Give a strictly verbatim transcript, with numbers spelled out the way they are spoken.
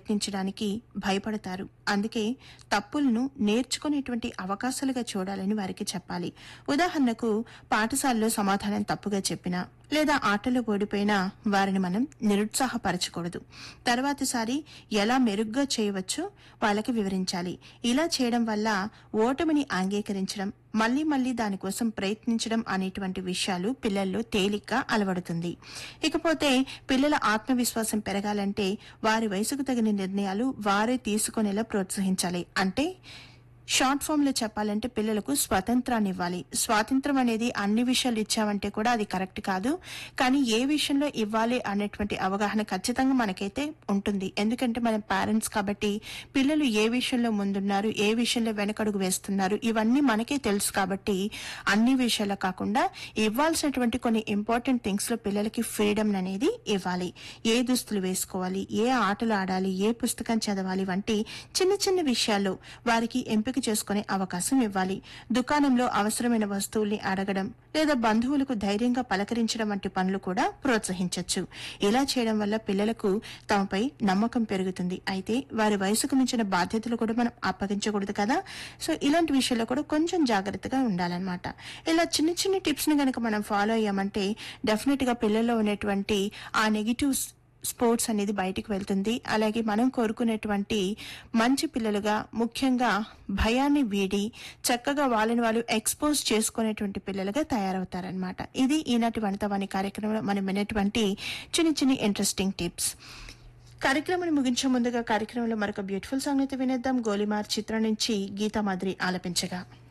ప్రయత్నించడానికి భయపడతారు. అందుకే తప్పులను నేర్చుకునేటువంటి అవకాశాలుగా చూడాలని వారికి చెప్పాలి. ఉదాహరణకు పాఠశాలలో సమాధానం తప్పుగా చెప్పినా లేదా ఆటలో ఓడిపోయినా వారిని మనం నిరుత్సాహపరచకూడదు. తర్వాతిసారి ఎలా మెరుగ్గా చేయవచ్చో వాళ్ళకి వివరించాలి. ఇలా చేయడం వల్ల ఓటమిని అంగీకరించడం, మళ్లీ మళ్లీ దానికోసం ప్రయత్నించడం అనేటువంటి విషయాలు పిల్లల్లో తేలిగ్గా అలవడుతుంది. ఇకపోతే పిల్లల ఆత్మవిశ్వాసం పెరగాలంటే వారి వయసుకు తగిన నిర్ణయాలు వారే తీసుకునేలా ప్రోత్సహించాలి. అంటే షార్ట్ ఫామ్ లో చెప్పాలంటే పిల్లలకు స్వతంత్రాన్ని ఇవ్వాలి. స్వాతంత్రం అనేది అన్ని విషయాలు ఇచ్చామంటే కూడా అది కరెక్ట్ కాదు. కానీ ఏ విషయంలో ఇవ్వాలి అనేటువంటి అవగాహన ఖచ్చితంగా మనకైతే ఉంటుంది. ఎందుకంటే మనం పేరెంట్స్ కాబట్టి పిల్లలు ఏ విషయంలో ముందున్నారు, ఏ విషయంలో వెనకడుగు వేస్తున్నారు ఇవన్నీ మనకే తెలుసు. కాబట్టి అన్ని విషయాల్లో కాకుండా ఇవ్వాల్సినటువంటి కొన్ని ఇంపార్టెంట్ థింగ్స్ లో పిల్లలకి ఫ్రీడమ్ అనేది ఇవ్వాలి. ఏ దుస్తులు వేసుకోవాలి, ఏ ఆటలు ఆడాలి, ఏ పుస్తకం చదవాలి వంటి చిన్న చిన్న విషయాల్లో వారికి ఎంపిక చేసుకునే అవకాశం ఇవ్వాలి. దుకాణంలో అవసరమైన వస్తువుల్ని అడగడం లేదా బంధువులకు ధైర్యంగా పలకరించడం వంటి పనులు కూడా ప్రోత్సహించవచ్చు. ఇలా చేయడం వల్ల పిల్లలకు తమపై నమ్మకం పెరుగుతుంది. అయితే వారి వయసుకు మించిన బాధ్యతలు కూడా మనం అప్పగించకూడదు కదా. సో ఇలాంటి విషయాల్లో కూడా కొంచెం జాగ్రత్తగా ఉండాలన్నమాట. ఇలా చిన్న చిన్న టిప్స్ ని కనుక మనం ఫాలో అయ్యామంటే డెఫినెట్ గా పిల్లల్లో ఉన్నటువంటి ఆ నెగిటివ్ స్పోర్ట్స్ అనేది బయటికి వెళ్తుంది. అలాగే మనం కోరుకునేటువంటి మంచి పిల్లలుగా, ముఖ్యంగా భయాన్ని వీడి చక్కగా వాళ్ళని వాళ్ళు ఎక్స్పోజ్ చేసుకునేటువంటి పిల్లలుగా తయారవుతారనమాట. ఇది ఈనాటి వనితావాణి కార్యక్రమంలో మనం వినేటువంటి చిన్న చిన్న ఇంట్రెస్టింగ్ టిప్స్. కార్యక్రమాన్ని ముగించే ముందుగా కార్యక్రమంలో మరొక బ్యూటిఫుల్ సాంగ్ అయితే వినేద్దాం. గోలిమార్ చిత్రం నుంచి గీతా మాదిరి ఆలపించగా.